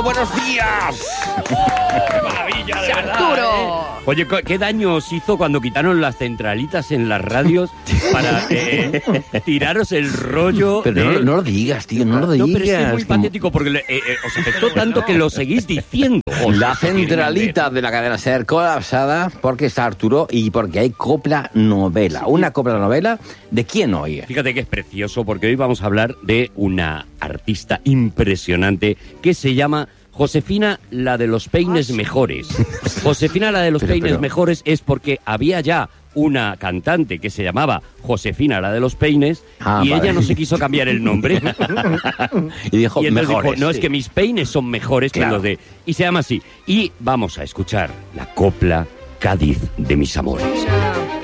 Arturo, buenos días. Maravilla, de verdad. Arturo. Oye, ¿qué daño os hizo cuando quitaron las centralitas en las radios para tiraros el rollo? Pero no lo digas, tío, no lo digas. No, pero es que es muy patético porque os afectó tanto que lo seguís diciendo. La centralita de la cadena SER colapsada porque está Arturo y porque hay copla novela. Una copla novela, ¿de quién hoy? Fíjate que es precioso porque hoy vamos a hablar de una artista impresionante que se llama Josefina, la de los peines mejores. Josefina, la de los peines mejores es porque había ya una cantante que se llamaba Josefina, la de los peines, y ella no se quiso cambiar el nombre. Y dijo, mejores, no, es que mis peines son mejores que los de... Y se llama así. Y vamos a escuchar la copla Cádiz de mis amores.